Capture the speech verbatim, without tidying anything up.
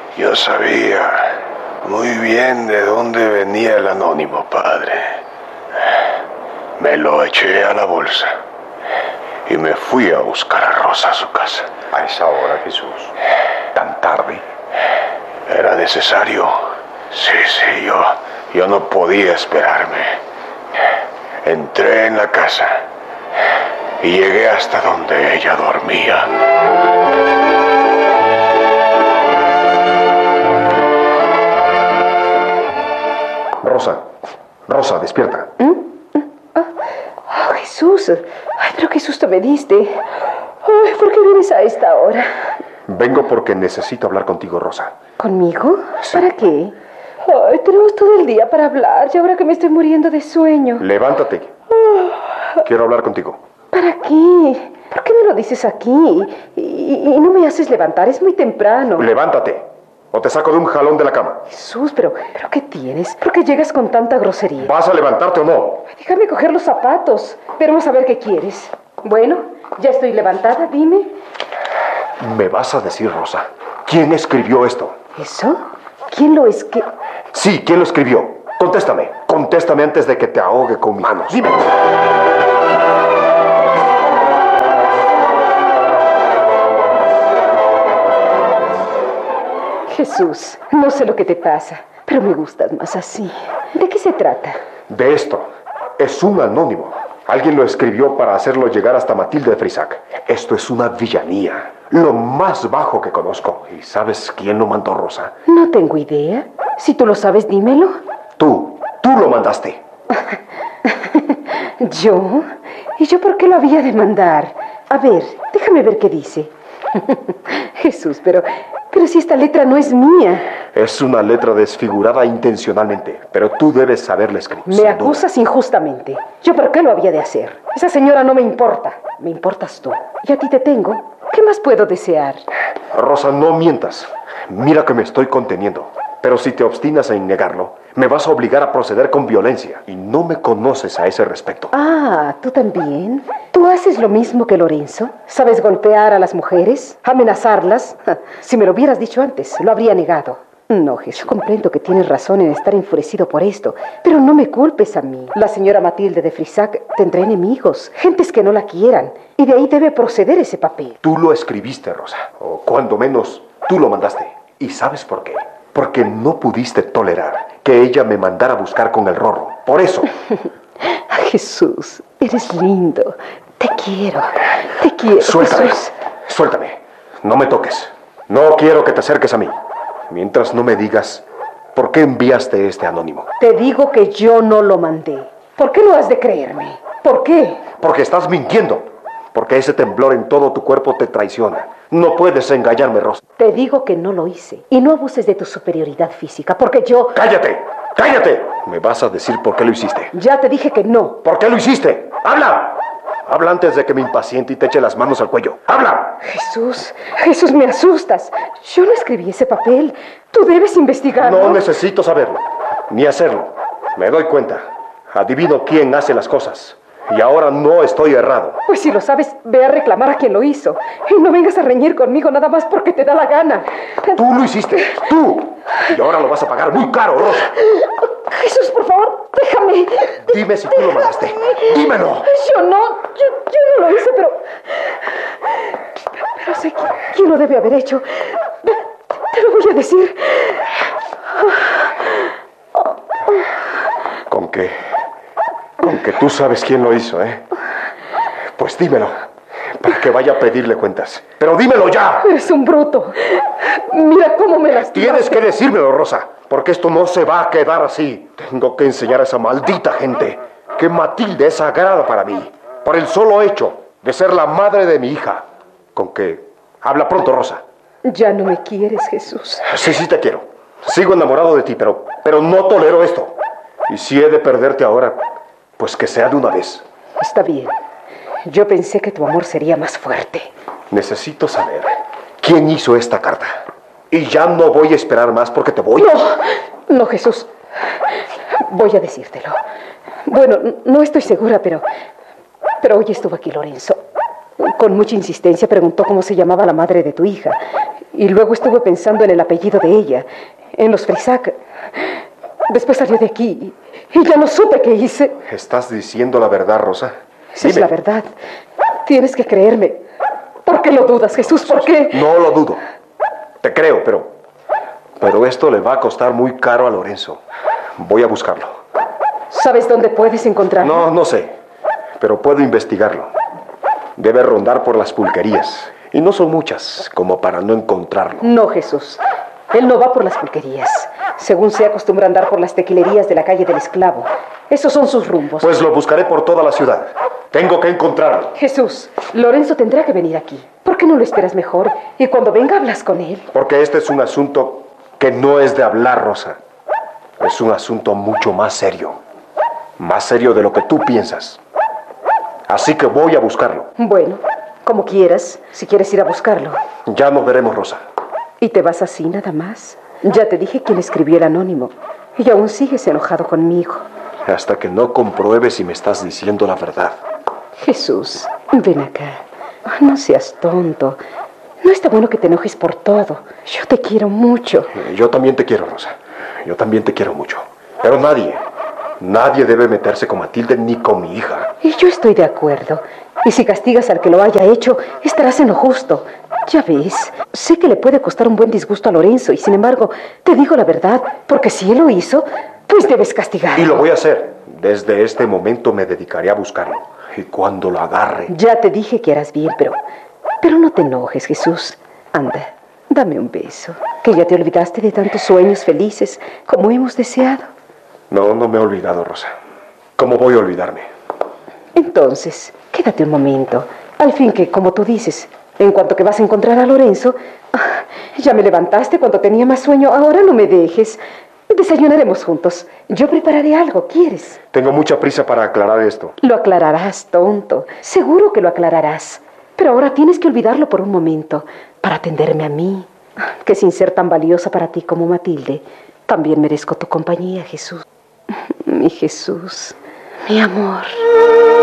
Yo sabía muy bien de dónde venía el anónimo, padre. Me lo eché a la bolsa y me fui a buscar a Rosa a su casa. A esa hora, Jesús. ¿Tan tarde? Era necesario. Sí, sí, yo, yo no podía esperarme. Entré en la casa y llegué hasta donde ella dormía. Rosa, Rosa, despierta. ¿Mm? Oh, oh, Jesús. Ay, pero qué susto me diste. Ay, ¿por qué vienes a esta hora? Vengo porque necesito hablar contigo, Rosa. ¿Conmigo? Sí. ¿Para qué? Ay, tenemos todo el día para hablar y ahora que me estoy muriendo de sueño. Levántate. Quiero hablar contigo. ¿Para qué? ¿Por qué me lo dices aquí? Y, y, y no me haces levantar, es muy temprano. Levántate, o te saco de un jalón de la cama. Jesús, pero, ¿pero qué tienes? ¿Por qué llegas con tanta grosería? ¿Vas a levantarte o no? Déjame coger los zapatos. Pero vamos a ver qué quieres. Bueno, ya estoy levantada, dime. Me vas a decir, Rosa, ¿quién escribió esto? ¿Eso? ¿Quién lo es que...? Sí, ¿quién lo escribió? Contéstame, contéstame antes de que te ahogue con mis manos. Dime. Jesús, no sé lo que te pasa, pero me gustas más así. ¿De qué se trata? De esto. Es un anónimo. Alguien lo escribió para hacerlo llegar hasta Matilde de Frisac. Esto es una villanía. Lo más bajo que conozco. ¿Y sabes quién lo mandó, Rosa? No tengo idea. Si tú lo sabes, dímelo. Tú. Tú lo mandaste. ¿Yo? ¿Y yo por qué lo había de mandar? A ver, déjame ver qué dice. Jesús, pero... Pero si esta letra no es mía. Es una letra desfigurada intencionalmente, pero tú debes saberla escribir. Me acusas injustamente. ¿Yo por qué lo había de hacer? Esa señora no me importa. Me importas tú. Y a ti te tengo. ¿Qué más puedo desear? Rosa, no mientas. Mira que me estoy conteniendo. Pero si te obstinas en negarlo, me vas a obligar a proceder con violencia. Y no me conoces a ese respecto. Ah, ¿tú también? ¿Tú haces lo mismo que Lorenzo? ¿Sabes golpear a las mujeres? ¿Amenazarlas? Si me lo hubieras dicho antes, lo habría negado. No, Jesús, comprendo que tienes razón en estar enfurecido por esto, pero no me culpes a mí. La señora Matilde de Frisac tendrá enemigos, gentes que no la quieran, y de ahí debe proceder ese papel. Tú lo escribiste, Rosa, o cuando menos, tú lo mandaste. ¿Y sabes por qué? Porque no pudiste tolerar que ella me mandara a buscar con el Rorro. Por eso. Jesús, eres lindo. Te quiero, te quiero, Suéltame, Jesús. Suéltame, no me toques. No quiero que te acerques a mí. Mientras no me digas por qué enviaste este anónimo. Te digo que yo no lo mandé. ¿Por qué no has de creerme? ¿Por qué? Porque estás mintiendo. Porque ese temblor en todo tu cuerpo te traiciona. No puedes engañarme, Rosa. Te digo que no lo hice. Y no abuses de tu superioridad física, porque yo... ¡Cállate! ¡Cállate! Me vas a decir por qué lo hiciste. Ya te dije que no. ¿Por qué lo hiciste? ¡Habla! Habla antes de que me impaciente y te eche las manos al cuello. ¡Habla! Jesús, Jesús, me asustas. Yo no escribí ese papel. Tú debes investigarlo. No necesito saberlo, ni hacerlo. Me doy cuenta. Adivino quién hace las cosas. Y ahora no estoy errado. Pues si lo sabes, ve a reclamar a quien lo hizo. Y no vengas a reñir conmigo nada más porque te da la gana. Tú lo hiciste, tú. Y ahora lo vas a pagar muy caro, Rosa. Jesús, por favor, déjame. Dime si tú lo mandaste. Dímelo. Yo no, yo, yo no lo hice, pero... Pero sé quién, quién lo debe haber hecho. Te lo voy a decir. Con que... Con que tú sabes quién lo hizo, ¿eh? Pues dímelo, para que vaya a pedirle cuentas. ¡Pero dímelo ya! Eres un bruto. Mira cómo me lastimaste. Tienes que decírmelo, Rosa, porque esto no se va a quedar así. Tengo que enseñar a esa maldita gente que Matilde es sagrada para mí, por el solo hecho de ser la madre de mi hija. Con que... Habla pronto, Rosa. Ya no me quieres, Jesús. Sí, sí te quiero. Sigo enamorado de ti, pero, pero no tolero esto. Y si he de perderte ahora, pues que sea de una vez. Está bien. Yo pensé que tu amor sería más fuerte. Necesito saber quién hizo esta carta. Y ya no voy a esperar más porque te voy... No, no, Jesús. Voy a decírtelo. Bueno, no estoy segura, pero... Pero hoy estuvo aquí Lorenzo. Con mucha insistencia preguntó cómo se llamaba la madre de tu hija. Y luego estuve pensando en el apellido de ella, en los Frisac. Después salió de aquí y ya no supe qué hice. ¿Estás diciendo la verdad, Rosa? Esa es la verdad. Tienes que creerme. ¿Por qué lo dudas, Jesús? ¿Por qué? No lo dudo. Te creo, pero... Pero esto le va a costar muy caro a Lorenzo. Voy a buscarlo. ¿Sabes dónde puedes encontrarlo? No, no sé. Pero puedo investigarlo. Debe rondar por las pulquerías. Y no son muchas como para no encontrarlo. No, Jesús. Él no va por las pulquerías. Según se acostumbra a andar por las tequilerías de la calle del Esclavo. Esos son sus rumbos. Pues lo buscaré por toda la ciudad. Tengo que encontrarlo. Jesús, Lorenzo tendrá que venir aquí. ¿Por qué no lo esperas mejor? Y cuando venga hablas con él. Porque este es un asunto que no es de hablar, Rosa. Es un asunto mucho más serio. Más serio de lo que tú piensas. Así que voy a buscarlo. Bueno, como quieras, si quieres ir a buscarlo. Ya nos veremos, Rosa. ¿Y te vas así nada más? Ya te dije quién escribió el anónimo. Y aún sigues enojado conmigo. Hasta que no compruebes si me estás diciendo la verdad. Jesús, ven acá. No seas tonto. No está bueno que te enojes por todo. Yo te quiero mucho. Yo también te quiero, Rosa. Yo también te quiero mucho. Pero nadie, nadie debe meterse con Matilde ni con mi hija. Y yo estoy de acuerdo. Y si castigas al que lo haya hecho, estarás en lo justo. Ya ves, sé que le puede costar un buen disgusto a Lorenzo y sin embargo, te digo la verdad, porque si él lo hizo, pues debes castigarlo. Y lo voy a hacer. Desde este momento me dedicaré a buscarlo. Y cuando lo agarre... Ya te dije que harás bien, pero... Pero no te enojes, Jesús. Anda, dame un beso. Que ya te olvidaste de tantos sueños felices como hemos deseado. No, no me he olvidado, Rosa. ¿Cómo voy a olvidarme? Entonces, quédate un momento. Al fin que, como tú dices, en cuanto que vas a encontrar a Lorenzo... Ya me levantaste cuando tenía más sueño. Ahora no me dejes. Desayunaremos juntos. Yo prepararé algo, ¿quieres? Tengo mucha prisa para aclarar esto. Lo aclararás, tonto. Seguro que lo aclararás. Pero ahora tienes que olvidarlo por un momento para atenderme a mí, que sin ser tan valiosa para ti como Matilde, también merezco tu compañía, Jesús. Mi Jesús, mi amor.